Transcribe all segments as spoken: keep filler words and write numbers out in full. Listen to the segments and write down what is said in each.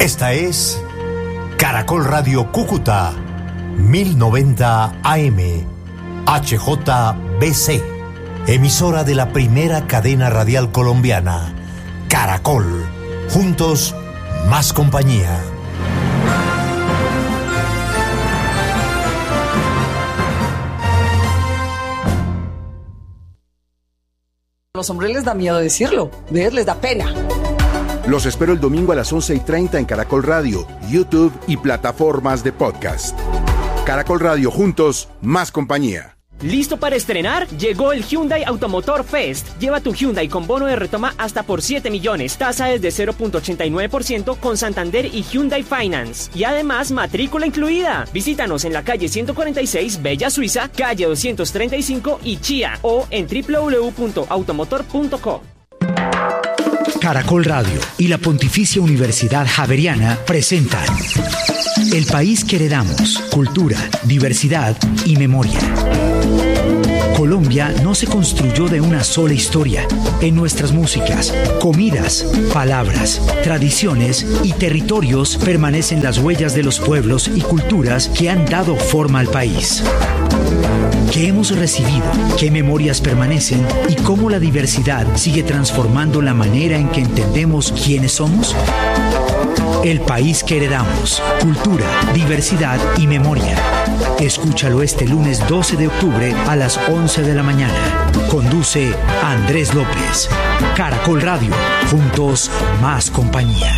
Esta es Caracol Radio Cúcuta, mil noventa A M, H J B C, emisora de la primera cadena radial colombiana, Caracol. Juntos, más compañía. A los hombres les da miedo decirlo, ¿ves? Les da pena. Los espero el domingo a las once y treinta en Caracol Radio, YouTube y plataformas de podcast. Caracol Radio, juntos, más compañía. ¿Listo para estrenar? Llegó el Hyundai Automotor Fest. Lleva tu Hyundai con bono de retoma hasta por siete millones. Tasa desde cero punto ochenta y nueve por ciento con Santander y Hyundai Finance. Y además, matrícula incluida. Visítanos en la calle ciento cuarenta y seis, Bella Suiza, calle doscientos treinta y cinco y Chía, o en doble u doble u doble u punto automotor punto co. Caracol Radio y la Pontificia Universidad Javeriana presentan El País que Heredamos, Cultura, Diversidad y Memoria. Colombia no se construyó de una sola historia. En nuestras músicas, comidas, palabras, tradiciones y territorios permanecen las huellas de los pueblos y culturas que han dado forma al país. ¿Qué hemos recibido? ¿Qué memorias permanecen? ¿Y cómo la diversidad sigue transformando la manera en que entendemos quiénes somos? El País que Heredamos, Cultura, Diversidad y Memoria. Escúchalo este lunes doce de octubre a las once de la mañana. Conduce Andrés López. Caracol Radio. Juntos, más compañía.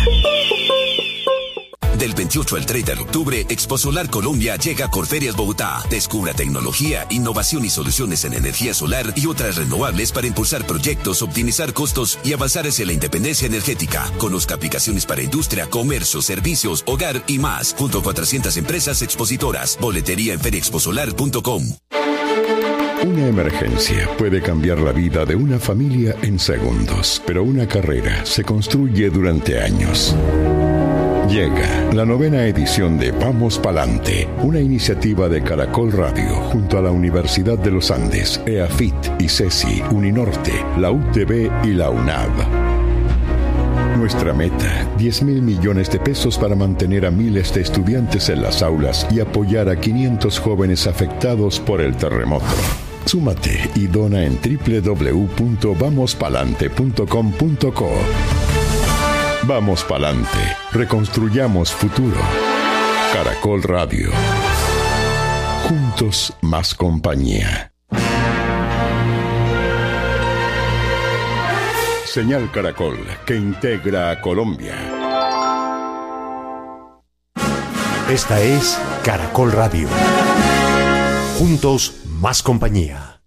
Del veintiocho al treinta de octubre, Expo Solar Colombia llega a Corferias Bogotá. Descubra tecnología, innovación y soluciones en energía solar y otras renovables para impulsar proyectos, optimizar costos y avanzar hacia la independencia energética. Conozca aplicaciones para industria, comercio, servicios, hogar y más, junto a cuatrocientas empresas expositoras. Boletería en feria expo solar punto com. Una emergencia puede cambiar la vida de una familia en segundos, pero una carrera se construye durante años. Llega la novena edición de Vamos Palante, una iniciativa de Caracol Radio junto a la Universidad de los Andes, EAFIT, ICESI, Uninorte, la U T B y la UNAV. Nuestra meta, diez mil millones de pesos para mantener a miles de estudiantes en las aulas y apoyar a quinientos jóvenes afectados por el terremoto. Súmate y dona en doble u doble u doble u punto vamos palante punto com punto co. Vamos pa'lante, reconstruyamos futuro. Caracol Radio. Juntos, más compañía. Señal Caracol, que integra a Colombia. Esta es Caracol Radio. Juntos, más compañía.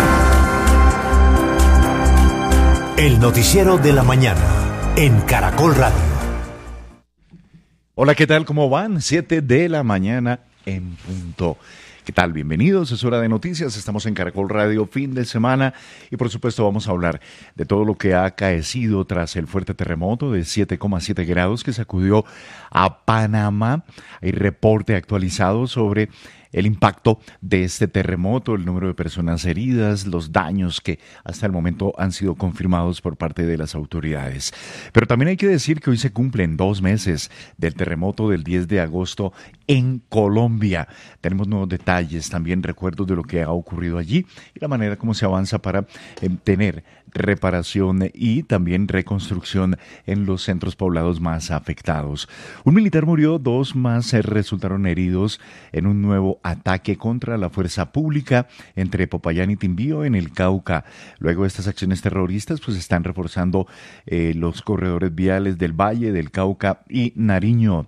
El noticiero de la mañana. En Caracol Radio. Hola, ¿qué tal? ¿Cómo van? siete de la mañana en punto. ¿Qué tal? Bienvenidos, es hora de noticias, estamos en Caracol Radio, fin de semana, y por supuesto vamos a hablar de todo lo que ha acaecido tras el fuerte terremoto de siete coma siete grados que sacudió a Panamá. Hay reporte actualizado sobre el impacto de este terremoto, el número de personas heridas, los daños que hasta el momento han sido confirmados por parte de las autoridades. Pero también hay que decir que hoy se cumplen dos meses del terremoto del diez de agosto en Colombia. Tenemos nuevos detalles, también recuerdos de lo que ha ocurrido allí y la manera como se avanza para eh, tener reparación y también reconstrucción en los centros poblados más afectados. Un militar murió, dos más resultaron heridos en un nuevo ataque contra la fuerza pública entre Popayán y Timbío en el Cauca. Luego de estas acciones terroristas, pues están reforzando eh, los corredores viales del Valle, del Cauca y Nariño.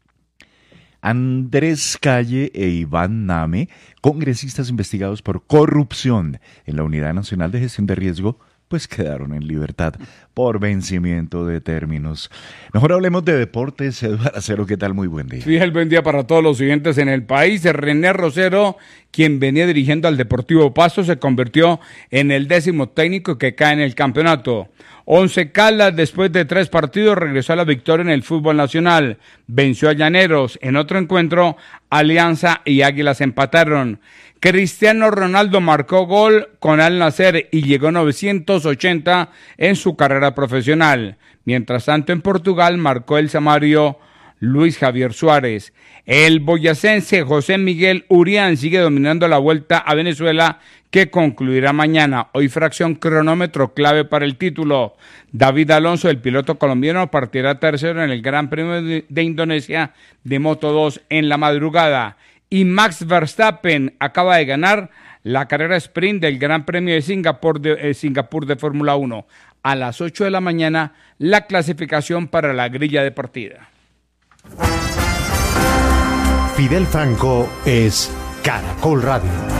Andrés Calle e Iván Name, congresistas investigados por corrupción en la Unidad Nacional de Gestión de Riesgo, pues quedaron en libertad por vencimiento de términos. Mejor hablemos de deportes. Eduardo Acero, ¿qué tal? Muy buen día. Sí, el buen día para todos los siguientes en el país. René Rosero, quien venía dirigiendo al Deportivo Pasto, se convirtió en el décimo técnico que cae en el campeonato. Once Caldas, después de tres partidos, regresó a la victoria en el fútbol nacional. Venció a Llaneros. En otro encuentro, Alianza y Águilas empataron. Cristiano Ronaldo marcó gol con Al Nassr y llegó a novecientos ochenta en su carrera profesional. Mientras tanto, en Portugal marcó el Samario Luis Javier Suárez. El boyacense José Miguel Urián sigue dominando la Vuelta a Venezuela, que concluirá mañana. Hoy fracción cronómetro clave para el título. David Alonso, el piloto colombiano, partirá tercero en el Gran Premio de, de Indonesia de Moto dos en la madrugada. Y Max Verstappen acaba de ganar la carrera sprint del Gran Premio de Singapur de, eh, Singapur de Fórmula uno. A las ocho de la mañana, la clasificación para la grilla de partida. Fidel Franco es Caracol Radio.